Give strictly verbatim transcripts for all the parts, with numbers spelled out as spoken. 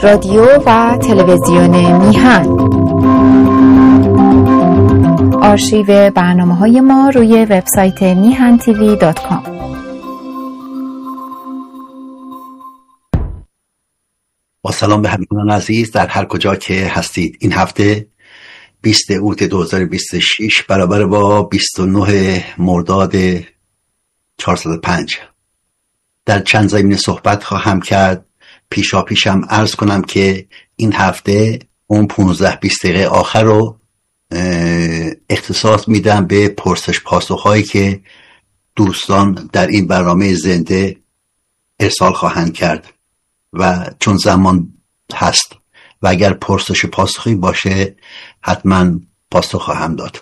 رادیو و تلویزیون میهن. آرشیو برنامه‌های ما روی وبسایت میهن تیوی دات کام. با سلام به همگان عزیز در هر کجا که هستید. این هفته بیست اوت دو هزار و بیست و شش برابر با بیست و نه مرداد چهارصد و پنج. در چند زمینه صحبت خواهم کرد. پیشا پیشم عرض کنم که این هفته اون پانزده بیست دقیقه آخر رو اختصاص میدم به پرسش پاسخ هایی که دوستان در این برنامه زنده ارسال خواهند کرد و چون زمان هست و اگر پرسش پاسخی باشه حتما پاسخ خواهم داد.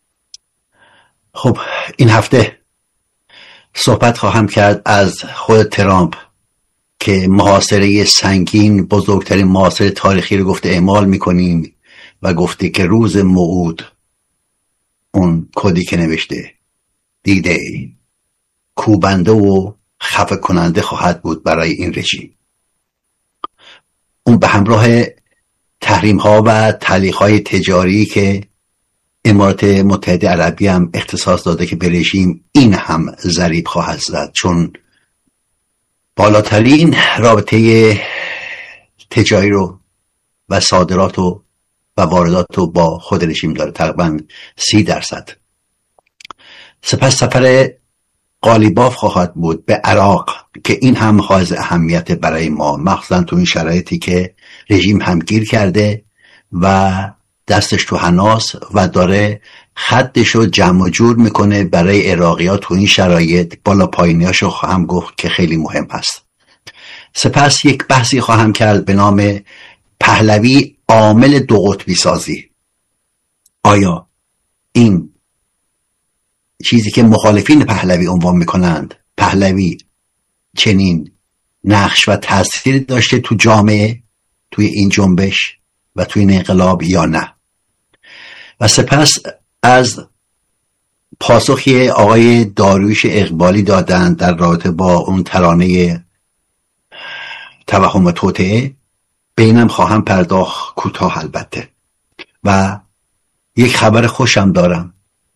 خب این هفته صحبت خواهم کرد از خود ترامپ که محاصره سنگین، بزرگترین محاصره تاریخی رو گفته اعمال میکنیم و گفته که روز موعود اون کدی که نوشته دیده کوبنده و خفه کننده خواهد بود برای این رژیم. اون به همراه تحریم ها و تعلیق های تجاری که امارات متحده عربی هم اختصاص داده که به رژیم این هم ضریب خواهد زد، چون بالاترین رابطه تجاری رو و صادرات رو و واردات رو با خود رژیم داره، تقریبا سی درصد. سپس سفر قالیباف خواهد بود به عراق که این هم حائز اهمیت برای ما، مخصوصا تو این شرایطی که رژیم هم گیر کرده و دستش تو حناس و داره خطش رو جمع و جور میکنه برای عراقی‌ها. تو این شرایط بالا پایینیاشو خواهم گفت که خیلی مهم هست. سپس یک بحثی خواهم کرد به نام پهلوی عامل دو قطبی سازی. آیا این چیزی که مخالفین پهلوی عنوان میکنند، پهلوی چنین نقش و تأثیری داشته تو جامعه، توی این جنبش و توی این انقلاب یا نه؟ و سپس از پاسخی آقای داریوش اقبالی دادن در رابطه با اون ترانه توهم و توطئه به اینم خواهم پرداخت، کوتاه البته. و یک خبر خوشم دارم.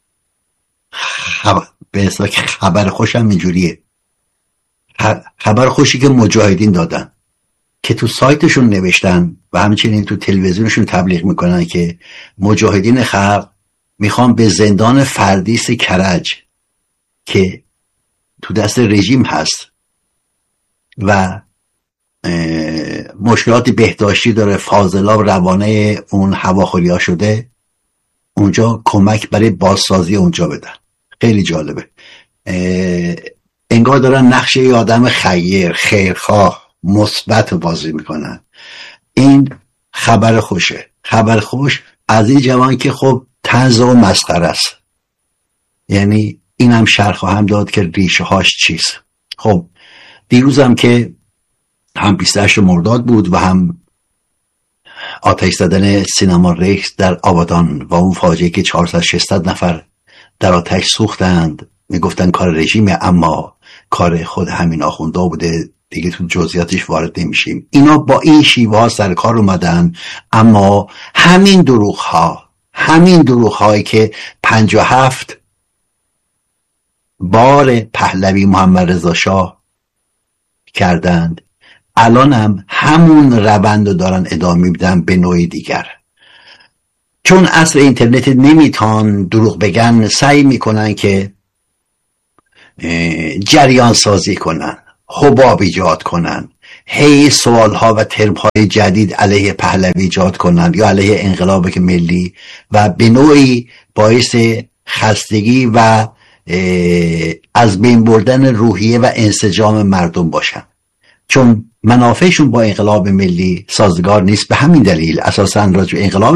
خبر به اصطلاح خبر خوشم اینجوریه، خبر خوشی که مجاهدین دادن که تو سایتشون نوشتن و همچنین تو تلویزیونشون تبلیغ میکنن که مجاهدین خلق میخوان به زندان فردیس کرج که تو دست رژیم هست و مشکلات بهداشتی داره، فاضلاب روانه اون هواخوری ها شده، اونجا کمک برای بازسازی اونجا بدن. خیلی جالبه. انگار دارن نقش یه آدم خیر، خیرخواه، مثبت بازی میکنن. این خبر خوشه، خبر خوش از این جوان که خب طنز و مسخره است. یعنی این هم شرح خواهم داد که ریشه هاش چیست. خب دیروزم که هم بیست و هشت مرداد بود و هم آتش زدن سینما ریکس در آبادان و اون فاجعه که چهارصد ششصد نفر در آتش سوختند، میگفتن کار رژیمه اما کار خود همین آخوندا بوده، دیگه تو جزئیاتش وارد نمیشیم. اینا با این شیوه ها سر کار اومدن، اما همین دروغ ها همین دروغ هایی که پنجاه و هفت بار پهلوی محمد رضا شاه کردند، الان هم همون روند رو دارن ادامه میدن به نوعی دیگر. چون اصل اینترنت نمیتان دروغ بگن، سعی میکنن که جریان سازی کنن، حباب ایجاد کنن، هی سوال ها و ترم های جدید علیه پهلوی ایجاد کنن یا علیه انقلاب ملی و به نوعی باعث خستگی و از بین بردن روحیه و انسجام مردم باشن، چون منافعشون با انقلاب ملی سازگار نیست. به همین دلیل اساساً راجع به انقلاب